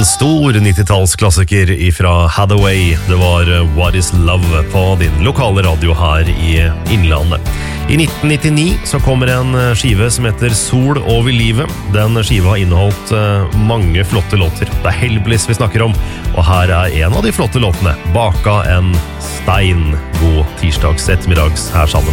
En stor 90-tallsklassiker ifra Hathaway. Det var What is Love på din lokale radio her i Innlandet. I 1999 så kommer en skive som heter Sol over livet. Den skiva har inneholdt mange flotte låter. Det Hellbillies vi snakker om, og her en av de flotte låtene, Baka en stein. God tirsdags ettermiddags her sammen.